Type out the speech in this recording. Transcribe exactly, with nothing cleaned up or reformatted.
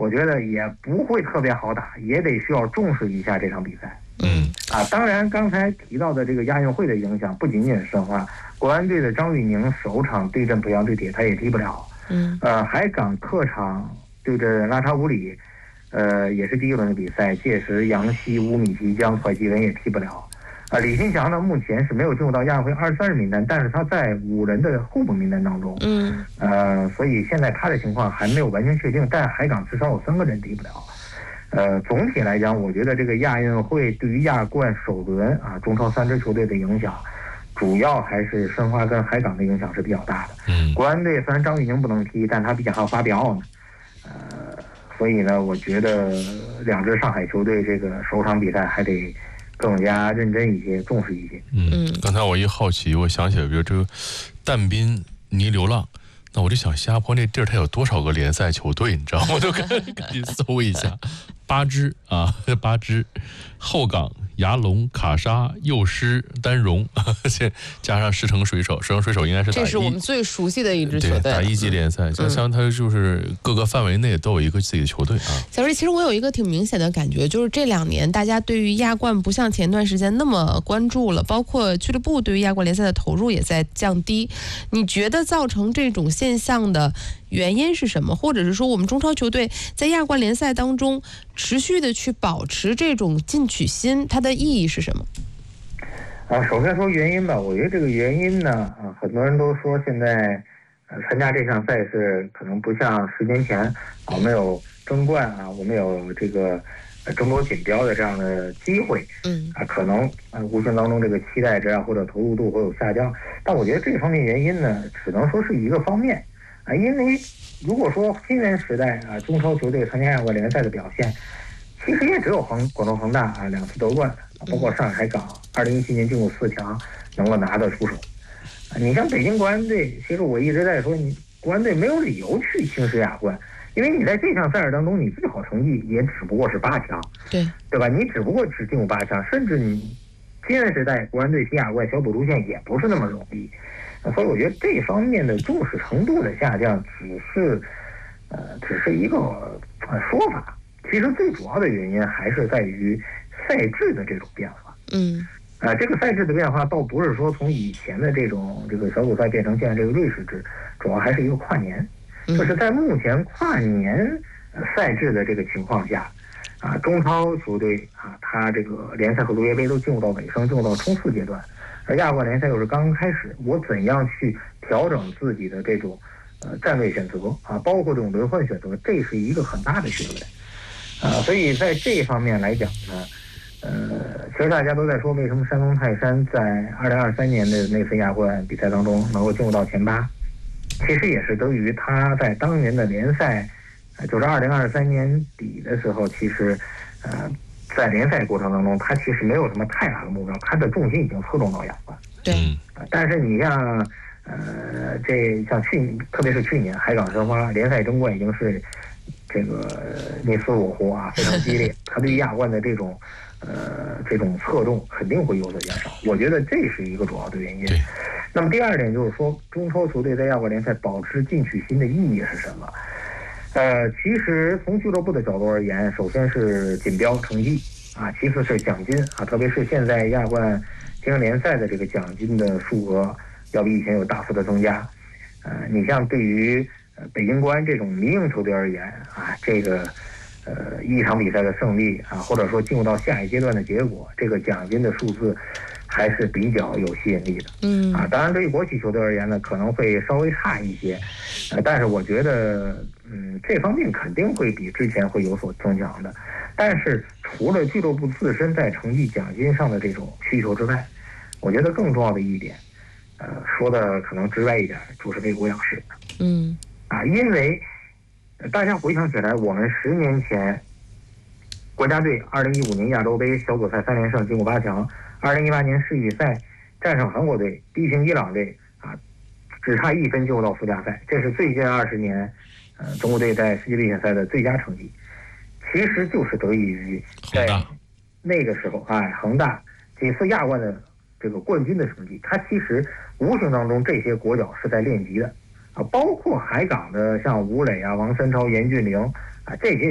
我觉得也不会特别好打，也得需要重视一下这场比赛。 嗯啊，当然刚才提到的这个亚运会的影响不仅仅是申花，国安队的张玉宁首场对阵濮阳对铁他也踢不了。 嗯， 呃，海港客场对阵拉查武里，呃，也是第一轮的比赛，届时杨希、乌米吉江、蒯基文也踢不了。啊，李新强呢，目前是没有进入到亚运会二十三人名单，但是他在五人的候补名单当中。 嗯， 呃，所以现在他的情况还没有完全确定，但海港至少有三个人踢不了。呃，总体来讲，我觉得这个亚运会对于亚冠首轮啊中超三支球队的影响，主要还是申花跟海港的影响是比较大的。 嗯， 国安队虽然张玉宁不能踢，但他毕竟还要发比奥呢。呃，所以呢，我觉得两支上海球队这个首场比赛还得更加认真一些，重视一些。 嗯，刚才我一好奇，我想起来，比如这个但滨泥流浪。那我就想，新加坡那地儿它有多少个联赛球队？你知道吗？我都赶紧搜一下，八支啊，八支，后港、牙龙、卡沙、幼狮、丹戎，加上石城水手，石城水手应该是打这是我们最熟悉的一支球队， 打一级联赛，像像它就是各个范围内都有一个自己的球队啊。 小瑞，其实我有一个挺明显的感觉，就是这两年大家对于亚冠不像前段时间那么关注了，包括俱乐部对于亚冠联赛的投入也在降低。你觉得造成这种现象的原因是什么？或者是说我们中超球队在亚冠联赛当中持续的去保持这种进取心，它的意义是什么？ 啊，首先说原因吧，我觉得这个原因呢，啊，很多人都说现在，呃，参加这项赛事可能不像十年前，我们有争冠啊，我们有这个呃争夺锦标的这样的机会， 嗯， 啊，可能啊无形当中这个期待值啊或者投入度会有下降，但我觉得这方面原因呢，只能说是一个方面，啊，因为如果说新人时代啊中超球队参加亚冠联赛的表现，其实也只有恒广州恒大啊两次夺冠，包括上海港二零一七年进入四强能够拿得出手。啊，你像北京国安队，其实我一直在说，你国安队没有理由去轻视亚冠，因为你在这项赛事当中，你最好成绩也只不过是八强， 对对吧？你只不过只进入八强，甚至你新人时代国安队踢亚冠小组出线也不是那么容易。所以我觉得这方面的重视程度的下降，只是呃只是一个呃说法。其实最主要的原因还是在于赛制的这种变化。 嗯， 啊、呃，这个赛制的变化倒不是说从以前的这种这个小组赛变成现在这个瑞士制，主要还是一个跨年。就是在目前跨年赛制的这个情况下，啊，中超球队啊，他这个联赛和足协杯都进入到尾声，进入到冲刺阶段，而亚冠联赛又是刚刚开始，我怎样去调整自己的这种呃战略选择啊，包括这种轮换选择，这是一个很大的学问。啊，所以在这方面来讲呢，呃，其实大家都在说，为什么山东泰山在二零二三年的那次亚冠比赛当中能够进入到前八，其实也是得益于他在当年的联赛，呃，就是二零二三年底的时候，其实，呃，在联赛过程当中，他其实没有什么太大的目标，他的重心已经侧重到亚冠。 对， 呃，但是你像，呃，这像去，特别是去年海港申花联赛争冠已经是。这个你死我活啊，非常激烈。他对亚冠的这种，呃，这种侧重肯定会有所减少。我觉得这是一个主要的原因。那么第二点就是说，中超球队在亚冠联赛保持进取心的意义是什么？呃，其实从俱乐部的角度而言，首先是锦标成绩啊，其次是奖金啊，特别是现在亚冠精英联赛的这个奖金的数额要比以前有大幅的增加。呃，你像对于呃，北京国安这种民营球队而言啊，这个呃一场比赛的胜利啊，或者说进入到下一阶段的结果，这个奖金的数字还是比较有吸引力的。 嗯啊，当然对于国企球队而言呢，可能会稍微差一些，呃，但是我觉得嗯这方面肯定会比之前会有所增强的。但是除了俱乐部自身在成绩奖金上的这种需求之外，我觉得更重要的一点，呃，说的可能直白一点，就是为国养士。 嗯。 啊，因为大家回想起来，我们十年前国家队二零一五年亚洲杯小组赛三连胜进入八强，二零一八年世预赛战胜韩国队，逼平伊朗队啊，只差一分进入到附加赛，这是最近二十年呃中国队在世界杯选赛的最佳成绩。其实就是得益于在那个时候啊，恒大几次亚冠的这个冠军的成绩，它其实无形当中这些国脚是在练级的。啊，包括海港的像吴磊啊、王三超、严俊凌啊这些。